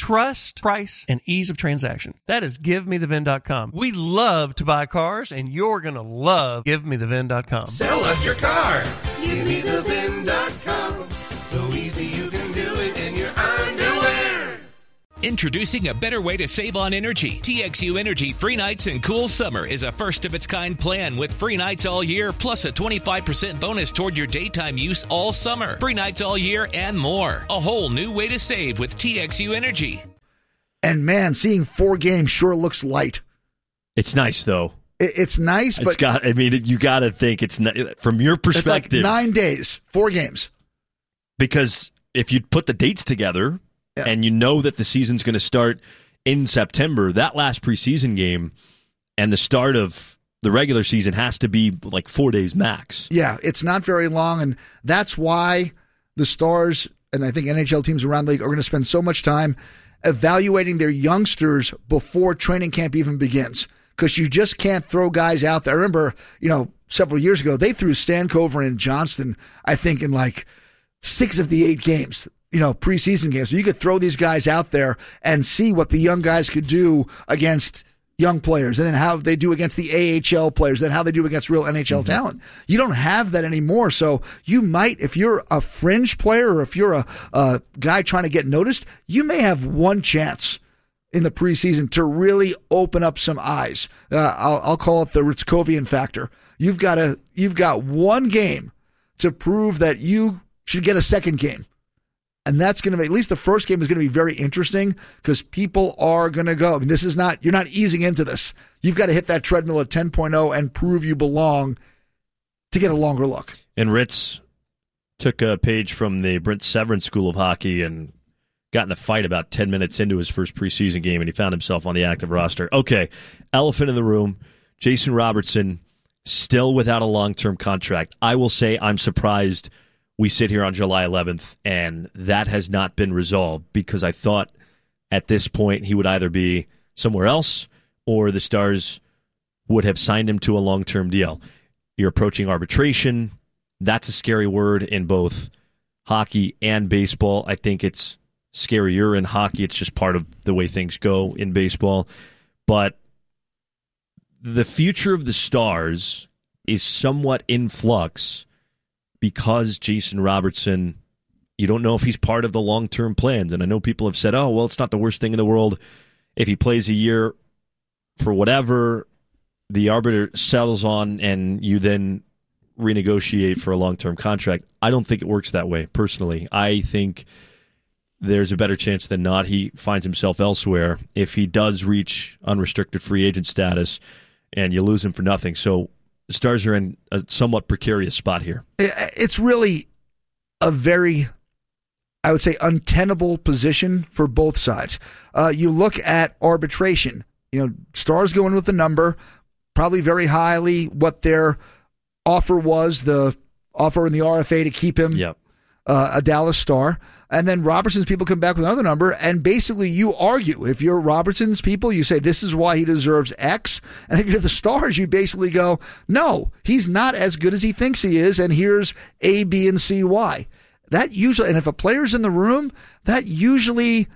trust, price, and ease of transaction. That is GiveMeTheVin.com. We love to buy cars, and you're going to love GiveMeTheVin.com. Sell us your car. GiveMeTheVin.com. So easy you can do it in your underwear. Introducing a better way to save on energy. TXU Energy Free Nights and Cool Summer is a first-of-its-kind plan with free nights all year, plus a 25% bonus toward your daytime use all summer. Free nights all year and more. A whole new way to save with TXU Energy. And man, seeing 4 games sure looks light. It's nice, though. It's nice, but you got to think it's from your perspective. It's like 9 days, 4 games. Because if you put the dates together, and you know that the season's going to start in September, that last preseason game and the start of the regular season has to be like 4 days max. Yeah, it's not very long, and that's why the Stars, and I think NHL teams around the league, are going to spend so much time evaluating their youngsters before training camp even begins, because you just can't throw guys out there. I remember, several years ago, they threw Stankover and Johnston, I think, in like 6 of the 8 games. Preseason games. So you could throw these guys out there and see what the young guys could do against young players, and then how they do against the AHL players, then how they do against real NHL talent. You don't have that anymore. So you might, if you're a fringe player or if you're a guy trying to get noticed, you may have one chance in the preseason to really open up some eyes. I'll call it the Ritzkovian factor. You've got one game to prove that you should get a second game. And that's going to be, at least the first game is going to be very interesting because people are going to go. I mean, you're not easing into this. You've got to hit that treadmill at 10.0 and prove you belong to get a longer look. And Ritz took a page from the Brent Severance School of Hockey and got in the fight about 10 minutes into his first preseason game, and he found himself on the active roster. Okay, elephant in the room, Jason Robertson still without a long-term contract. I will say I'm surprised we sit here on July 11th, and that has not been resolved, because I thought at this point he would either be somewhere else or the Stars would have signed him to a long-term deal. You're approaching arbitration. That's a scary word in both hockey and baseball. I think it's scarier in hockey. It's just part of the way things go in baseball. But the future of the Stars is somewhat in flux because Jason Robertson, you don't know if he's part of the long-term plans. And I know people have said, oh, well, it's not the worst thing in the world if he plays a year for whatever the arbiter settles on and you then renegotiate for a long-term contract. I don't think it works that way, personally. I think there's a better chance than not he finds himself elsewhere if he does reach unrestricted free agent status and you lose him for nothing. So the Stars are in a somewhat precarious spot here. It's really a very, I would say, untenable position for both sides. You look at arbitration. Stars go in with the number, probably very highly what their offer was, the offer in the RFA to keep him a Dallas Star. And then Robertson's people come back with another number, and basically you argue. If you're Robertson's people, you say this is why he deserves X. And if you're the Stars, you basically go, no, he's not as good as he thinks he is, and here's A, B, and C, Y. That usually, and if a player's in the room, that usually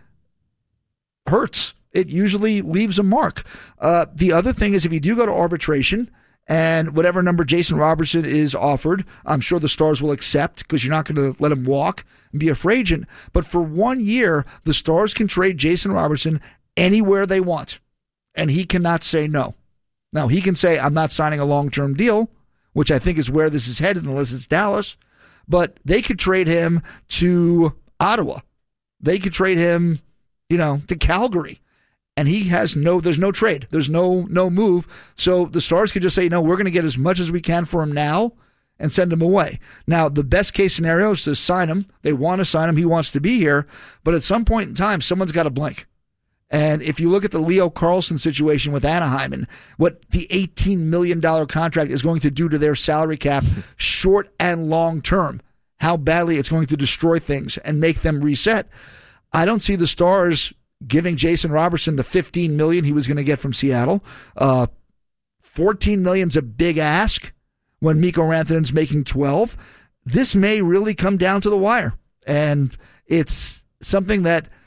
hurts. It usually leaves a mark. The other thing is if you do go to arbitration, and whatever number Jason Robertson is offered, I'm sure the Stars will accept, because you're not going to let him walk and be a free agent. But for 1 year, the Stars can trade Jason Robertson anywhere they want, and he cannot say no. Now, he can say, I'm not signing a long-term deal, which I think is where this is headed unless it's Dallas, but they could trade him to Ottawa. They could trade him, to Calgary. And he has there's no trade. There's no move. So the Stars could just say, no, we're going to get as much as we can for him now and send him away. Now, the best case scenario is to sign him. They want to sign him. He wants to be here. But at some point in time, someone's got to blink. And if you look at the Leo Carlsson situation with Anaheim and what the $18 million contract is going to do to their salary cap short and long term, how badly it's going to destroy things and make them reset, I don't see the Stars giving Jason Robertson the $15 million he was going to get from Seattle. $14 million's a big ask when Mikko Rantanen's making $12. This may really come down to the wire, and it's something that